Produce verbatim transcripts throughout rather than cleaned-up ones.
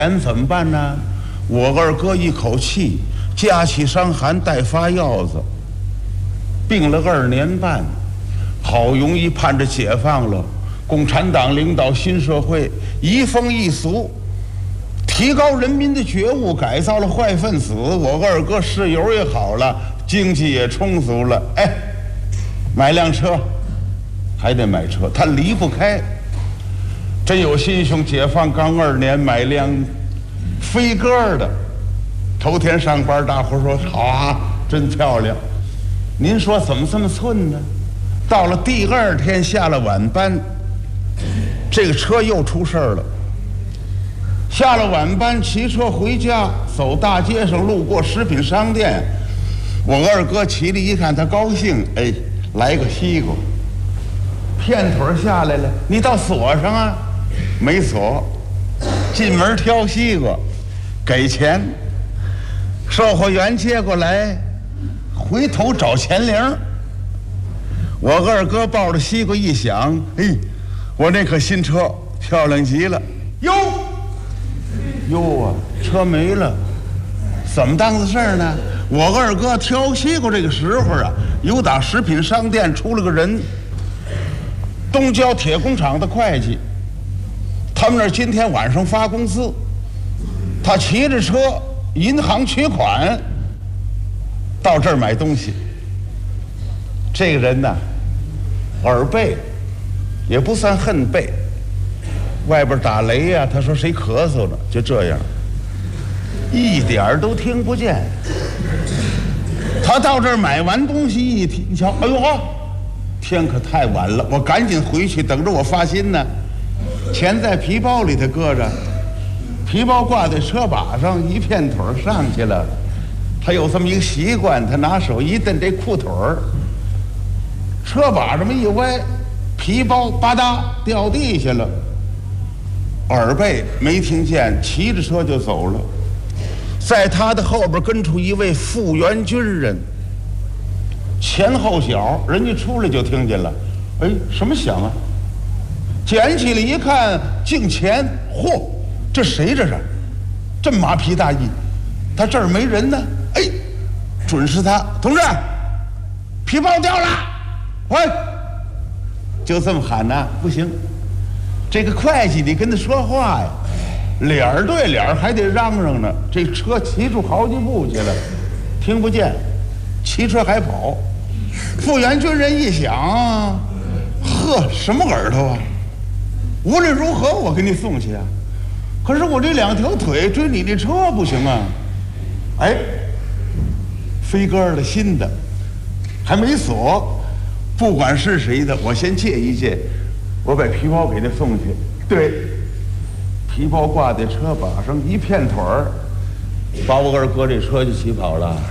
钱怎么办呢？我二哥一口气夹起伤寒带发药子，病了二年半，好容易盼着解放了。共产党领导新社会，移风易俗，提高人民的觉悟，改造了坏分子。我二哥室友也好了，经济也充足了。哎，买辆车，还得买车，他离不开。真有心胸，解放刚二年买辆飞鸽的。头天上班，大伙说好啊，真漂亮。您说怎么这么寸呢？到了第二天下了晚班，这个车又出事儿了。下了晚班，骑车回家，走大街上，路过食品商店，我二哥骑了一看，他高兴，哎，来个西瓜，片腿下来了，你倒锁上啊。没锁，进门挑西瓜，给钱，售货员接过来，回头找钱铃。我二哥抱着西瓜一想，哎，我那可新车漂亮极了。哟哟啊，车没了，怎么当的事儿呢？我二哥挑西瓜这个时候啊，有打食品商店出了个人，东郊铁工厂的会计。他们那儿今天晚上发工资，他骑着车银行取款，到这儿买东西。这个人呢，耳背，也不算恨背，外边打雷呀、啊，他说谁咳嗽了，就这样，一点儿都听不见。他到这儿买完东西一听，你瞧，哎呦啊，天可太晚了，我赶紧回去，等着我发薪呢。钱在皮包里头搁着，皮包挂在车把上，一片腿上去了。他有这么一个习惯，他拿手一蹬这裤腿儿，车把这么一歪，皮包吧嗒掉地下了。耳背没听见，骑着车就走了。在他的后边跟出一位复员军人，前后脚，人家出来就听见了，哎，什么响啊？捡起来一看，镜钱，嚯，这谁这是？这马屁大意，他这儿没人呢。哎，准是他，同志，皮包掉了，喂，就这么喊呢，不行，这个会计你跟他说话呀，脸儿对脸儿还得嚷嚷呢。这车骑出好几步去了，听不见，骑车还跑。复员军人一想，呵，什么耳朵啊？无论如何，我给你送去啊！可是我这两条腿追你这车不行啊！哎，飞鸽的新的，还没锁，不管是谁的，我先借一借，我把皮包给他送去。对，皮包挂在车把上，一片腿儿，把我二哥这车就骑跑了。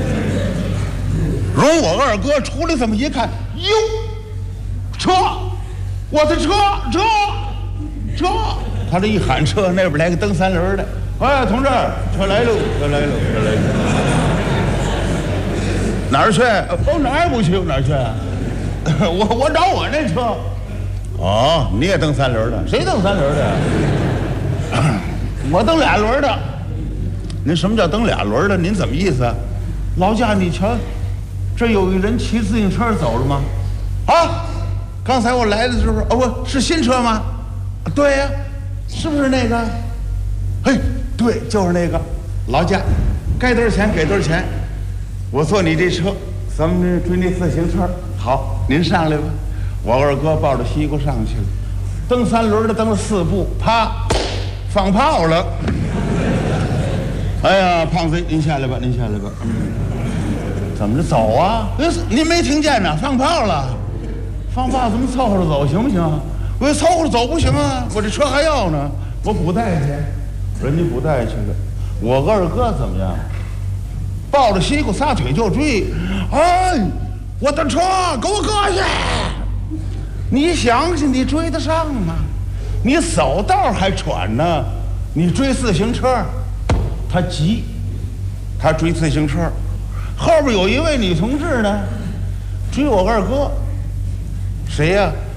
容我二哥出来这么一看，哟，车！我的车车车！他这一喊车，那边来个蹬三轮的，哎，同志，车来喽，车来喽，车来喽！哪儿去？哦，哪儿不去？哪儿去？我我找我那车。哦，你也蹬三轮的？谁蹬三轮的？我蹬俩轮的。您什么叫蹬俩轮的？您怎么意思？劳驾，你瞧，这有一人骑自行车走了吗？啊！刚才我来的时候，哦，不是新车吗？对呀、啊，是不是那个？嘿，对，就是那个。劳驾，该多少钱给多少钱。我坐你这车，咱们这追那自行车。好，您上来吧。我二哥抱着西瓜上去了，蹬三轮的蹬了四步，啪，放炮了。哎呀，胖子，您下来吧，您下来吧。怎么着走啊？您没听见呢？放炮了。放炮怎么凑合着走行不行？我说凑合着走不行啊，我这车还要呢，我补带去，人家补带去了。我二哥怎么样？抱着西瓜撒腿就追，哎，我的车给我搁下！你想想，你追得上吗？你走道还喘呢，你追自行车，他急，他追自行车，后边有一位女同志呢，追我二哥。谁呀、啊？